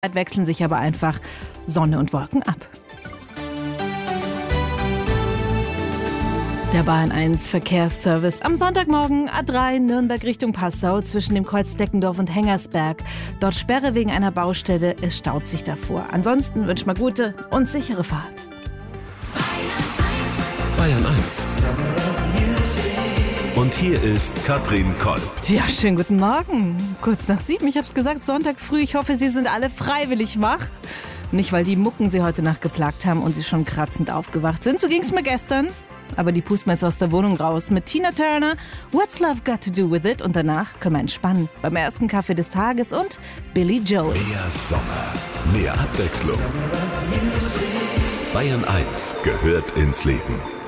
Wechseln sich aber einfach Sonne und Wolken ab. Der Bayern 1 Verkehrsservice am Sonntagmorgen A3 Nürnberg Richtung Passau zwischen dem Kreuz Deckendorf und Hengersberg. Dort Sperre wegen einer Baustelle, es staut sich davor. Ansonsten wünscht man gute und sichere Fahrt. Bayern 1. Und hier ist Katrin Kolb. Ja, schönen guten Morgen. Kurz nach 7, ich hab's gesagt, Sonntag früh. Ich hoffe, Sie sind alle freiwillig wach. Nicht, weil die Mucken Sie heute Nacht geplagt haben und Sie schon kratzend aufgewacht sind. So ging's mir gestern. Aber die pusten wir jetzt aus der Wohnung raus mit Tina Turner, What's Love Got to Do With It? Und danach können wir entspannen beim ersten Kaffee des Tages und Billy Joel. Mehr Sommer, mehr Abwechslung. Bayern 1 gehört ins Leben.